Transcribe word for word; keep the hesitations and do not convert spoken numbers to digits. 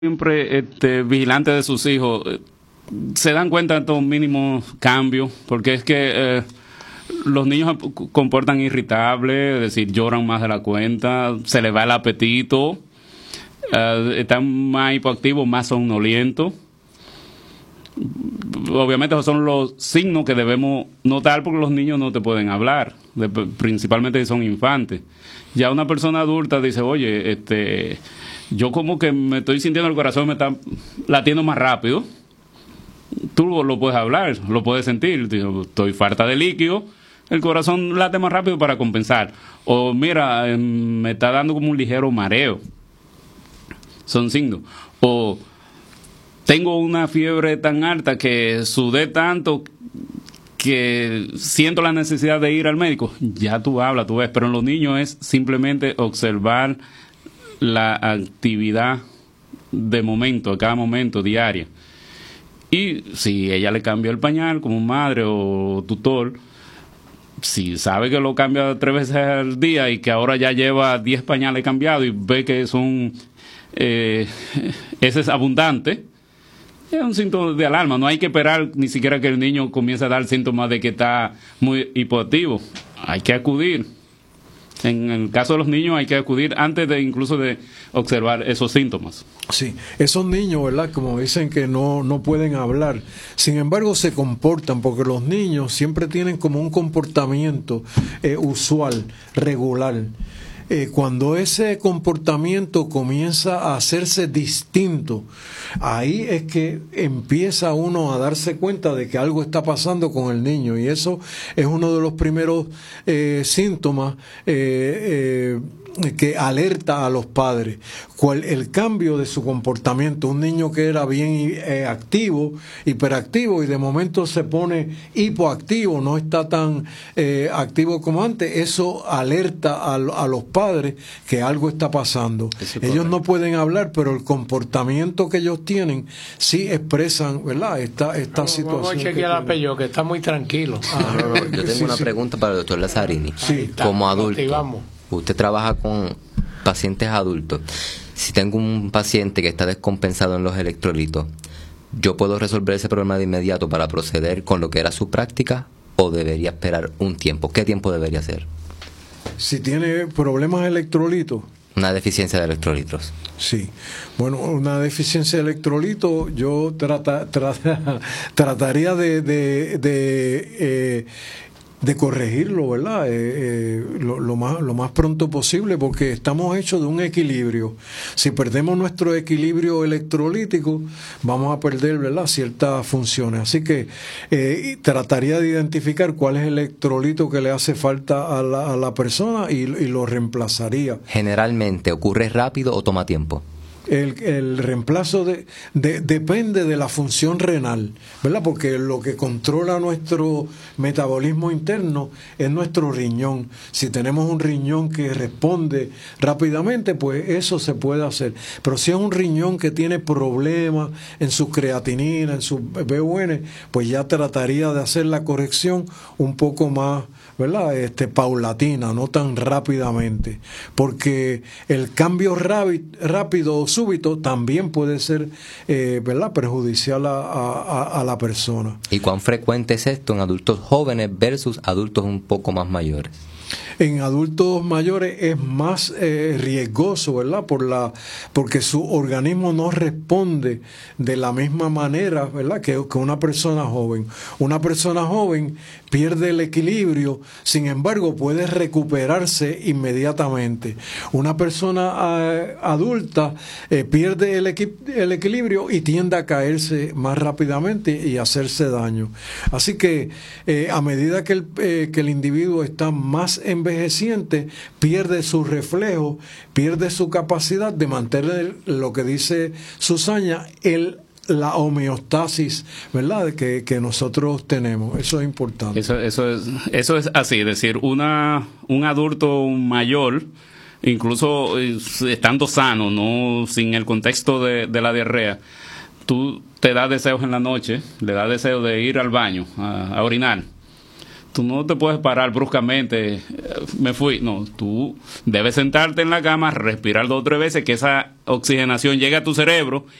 siempre este, vigilante de sus hijos, eh, se dan cuenta de estos mínimos cambios, porque es que eh, los niños se comportan irritables, es decir, lloran más de la cuenta, se les va el apetito, eh, están más hipoactivos, más somnolientos. Obviamente esos son los signos que debemos notar, porque los niños no te pueden hablar, de, principalmente si son infantes. Ya una persona adulta dice, oye, este, yo como que me estoy sintiendo el corazón, me está latiendo más rápido. Tú lo puedes hablar, lo puedes sentir. Estoy falta de líquido, el corazón late más rápido para compensar. O mira, me está dando como un ligero mareo. Son signos. O tengo una fiebre tan alta que sudé tanto que siento la necesidad de ir al médico. Ya tú hablas, tú ves, pero en los niños es simplemente observar la actividad de momento, a cada momento, diaria. Y si ella le cambió el pañal como madre o tutor, si sabe que lo cambia tres veces al día y que ahora ya lleva diez pañales cambiados y ve que son eh, ese es abundante, es un síntoma de alarma. No hay que esperar ni siquiera que el niño comience a dar síntomas de que está muy hipoactivo. Hay que acudir. En el caso de los niños hay que acudir antes de incluso de observar esos síntomas. Sí, esos niños, ¿verdad? Como dicen que no, no pueden hablar, sin embargo se comportan, porque los niños siempre tienen como un comportamiento eh, usual, regular. Eh, cuando ese comportamiento comienza a hacerse distinto, ahí es que empieza uno a darse cuenta de que algo está pasando con el niño, y eso es uno de los primeros eh, síntomas eh, eh, que alerta a los padres, cuál el cambio de su comportamiento. Un niño que era bien eh, activo, hiperactivo, y de momento se pone hipoactivo, no está tan eh, activo como antes. Eso alerta a, a los padres que algo está pasando. Ellos no pueden hablar, pero el comportamiento que ellos tienen sí expresan, ¿verdad?, esta, esta vamos, situación. Vamos a chequear a Pello, que está muy tranquilo. Ah, no, no, yo tengo sí, una sí. pregunta para el doctor Lazzarini. Sí. Como adulto, Activamos. usted trabaja con pacientes adultos. Si tengo un paciente que está descompensado en los electrolitos, ¿yo puedo resolver ese problema de inmediato para proceder con lo que era su práctica, o debería esperar un tiempo? ¿Qué tiempo debería ser? Si tiene problemas electrolitos. Una deficiencia de electrolitos. Sí, bueno, una deficiencia de electrolito, yo trata, trata, trataría de, de, de, eh, de corregirlo, ¿verdad? Eh, eh, lo, lo, más, lo más pronto posible, porque estamos hechos de un equilibrio. Si perdemos nuestro equilibrio electrolítico, vamos a perder, ¿verdad?, ciertas funciones. Así que eh, trataría de identificar cuál es el electrolito que le hace falta a la, a la persona y, y lo reemplazaría. ¿Generalmente ocurre rápido o toma tiempo? El, el reemplazo de, de, depende de la función renal, ¿verdad? Porque lo que controla nuestro metabolismo interno es nuestro riñón. Si tenemos un riñón que responde rápidamente, pues eso se puede hacer. Pero si es un riñón que tiene problemas en su creatinina, en su B U N, pues ya trataría de hacer la corrección un poco más, ¿verdad?, este, paulatina, no tan rápidamente, porque el cambio rápido o súbito también puede ser eh, ¿verdad?, perjudicial a, a, a la persona. ¿Y cuán frecuente es esto en adultos jóvenes versus adultos un poco más mayores? En adultos mayores es más eh, riesgoso, ¿verdad?, por la, porque su organismo no responde de la misma manera, ¿verdad?, que, que una persona joven. Una persona joven pierde el equilibrio, sin embargo puede recuperarse inmediatamente. Una persona eh, adulta eh, pierde el, equi el equilibrio y tiende a caerse más rápidamente y hacerse daño. Así que eh, a medida que el, eh, que el individuo está más envejeciente, pierde su reflejo, pierde su capacidad de mantener lo que dice Susana, el la homeostasis, ¿verdad?, que, que nosotros tenemos. Eso es importante. Eso, eso es, eso es así, es decir, una, un adulto mayor, incluso estando sano, no sin el contexto de, de la diarrea, tú te das deseos en la noche, le das deseo de ir al baño, a, a orinar. Tú no te puedes parar bruscamente, eh, me fui. No, tú debes sentarte en la cama, respirar dos o tres veces, que esa oxigenación llegue a tu cerebro